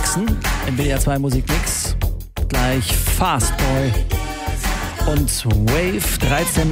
mixen im WDR 2 Musikmix. Gleich Fastboy und Wave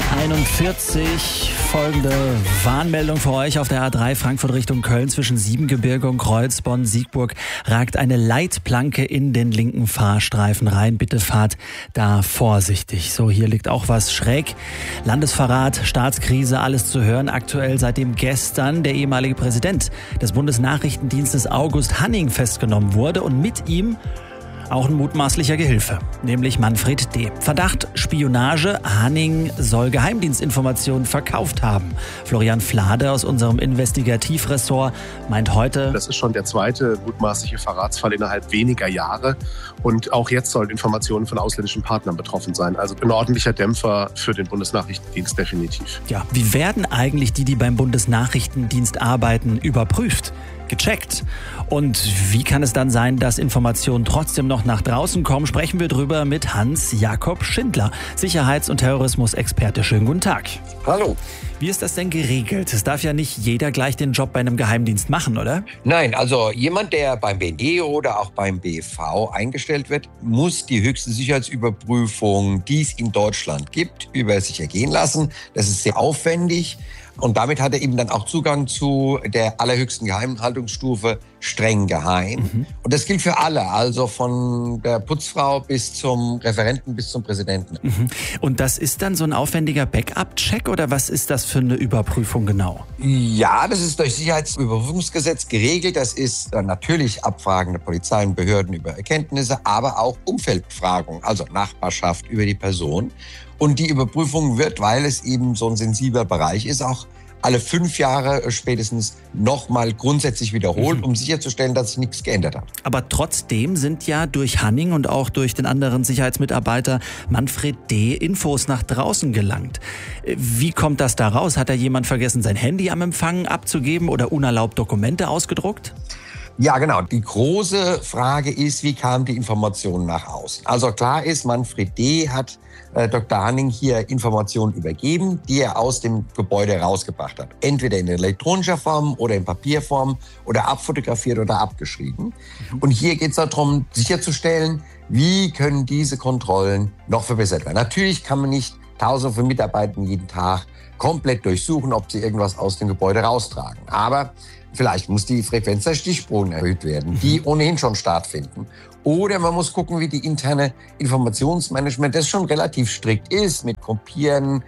1341. Folgende Warnmeldung für euch: Auf der A3 Frankfurt Richtung Köln zwischen Siebengebirge und Kreuz, Bonn, Siegburg ragt eine Leitplanke in den linken Fahrstreifen rein. Bitte fahrt da vorsichtig. So, hier liegt auch was schräg. Landesverrat, Staatskrise, alles zu hören. Aktuell seitdem gestern der ehemalige Präsident des Bundesnachrichtendienstes August Hanning festgenommen wurde und mit ihm auch ein mutmaßlicher Gehilfe, nämlich Manfred D. Verdacht Spionage. Hanning soll Geheimdienstinformationen verkauft haben. Florian Flade aus unserem Investigativressort meint heute: Das ist schon der zweite mutmaßliche Verratsfall innerhalb weniger Jahre. Und auch jetzt sollen Informationen von ausländischen Partnern betroffen sein. Also ein ordentlicher Dämpfer für den Bundesnachrichtendienst definitiv. Ja, wie werden eigentlich die beim Bundesnachrichtendienst arbeiten, überprüft? Gecheckt. Und wie kann es dann sein, dass Informationen trotzdem noch nach draußen kommen? Sprechen wir drüber mit Hans-Jakob Schindler, Sicherheits- und Terrorismusexperte. Schönen guten Tag. Hallo. Wie ist das denn geregelt? Es darf ja nicht jeder gleich den Job bei einem Geheimdienst machen, oder? Nein, also jemand, der beim BND oder auch beim BV eingestellt wird, muss die höchste Sicherheitsüberprüfung, die es in Deutschland gibt, über sich ergehen lassen. Das ist sehr aufwendig. Und damit hat er eben dann auch Zugang zu der allerhöchsten Geheimhaltungsstufe, streng geheim. Und das gilt für alle, also von der Putzfrau bis zum Referenten bis zum Präsidenten. Und das ist dann so ein aufwendiger Backup-Check oder was ist das für eine Überprüfung genau? Ja, das ist durch Sicherheitsüberprüfungsgesetz geregelt. Das ist natürlich Abfragen der Polizei und Behörden über Erkenntnisse, aber auch Umfeldbefragung, also Nachbarschaft über die Person. Und die Überprüfung wird, weil es eben so ein sensibler Bereich ist, auch alle 5 Jahre spätestens nochmal grundsätzlich wiederholt, um sicherzustellen, dass sich nichts geändert hat. Aber trotzdem sind ja durch Hanning und auch durch den anderen Sicherheitsmitarbeiter Manfred D. Infos nach draußen gelangt. Wie kommt das da raus? Hat da jemand vergessen, sein Handy am Empfang abzugeben oder unerlaubt Dokumente ausgedruckt? Ja, genau. Die große Frage ist, wie kam die Information nach außen? Also klar ist, Manfred D. hat Dr. Hanning hier Informationen übergeben, die er aus dem Gebäude rausgebracht hat. Entweder in elektronischer Form oder in Papierform oder abfotografiert oder abgeschrieben. Und hier geht es darum, sicherzustellen, wie können diese Kontrollen noch verbessert werden. Natürlich kann man nicht Tausende von Mitarbeitern jeden Tag komplett durchsuchen, ob sie irgendwas aus dem Gebäude raustragen. Aber vielleicht muss die Frequenz der Stichproben erhöht werden, die ohnehin schon stattfinden. Oder man muss gucken, wie die interne Informationsmanagement, das schon relativ strikt ist, mit Kopieren,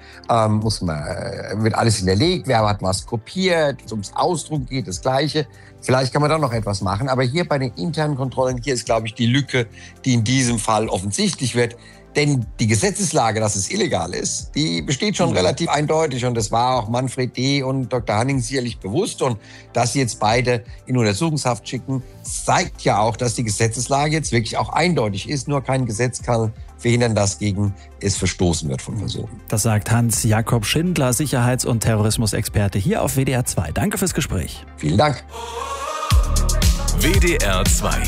wird alles hinterlegt, wer hat was kopiert, ums Ausdruck geht das Gleiche. Vielleicht kann man da noch etwas machen, aber hier bei den internen Kontrollen, hier ist, glaube ich, die Lücke, die in diesem Fall offensichtlich wird. Denn die Gesetzeslage, dass es illegal ist, die besteht schon relativ eindeutig. Und das war auch Manfred D. und Dr. Hanning sicherlich bewusst. Und dass sie jetzt beide in Untersuchungshaft schicken, zeigt ja auch, dass die Gesetzeslage jetzt wirklich auch eindeutig ist. Nur kein Gesetz kann verhindern, dass gegen es verstoßen wird von Personen. Das sagt Hans-Jakob Schindler, Sicherheits- und Terrorismusexperte hier auf WDR 2. Danke fürs Gespräch. Vielen Dank. WDR 2